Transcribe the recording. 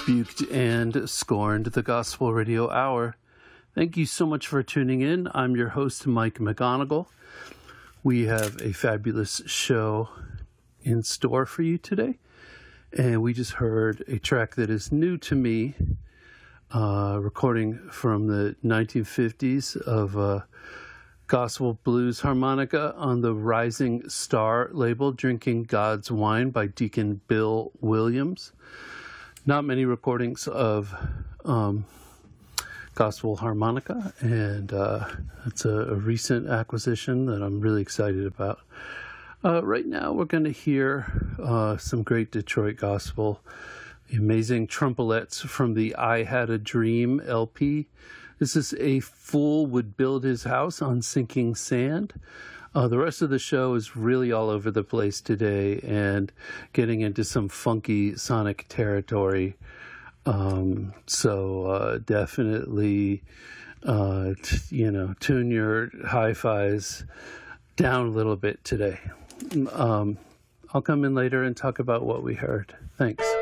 rebuked and scorned the Gospel Radio Hour. Thank you so much for tuning in. I'm your host, Mike McGonigal. We have a fabulous show in store for you today. And we just heard a track that is new to me, recording from the 1950s of gospel blues harmonica on the Rising Star label, Drinking God's Wine by Deacon Bill Williams. Not many recordings of gospel harmonica, and it's a recent acquisition that I'm really excited about. Right now we're going to hear some great Detroit gospel, the amazing trumpets from the I Had a Dream LP. This is A Fool Would Build His House on Sinking Sand. The rest of the show is really all over the place today and getting into some funky sonic territory. So definitely, tune your hi-fis down a little bit today. I'll come in later and talk about what we heard. Thanks.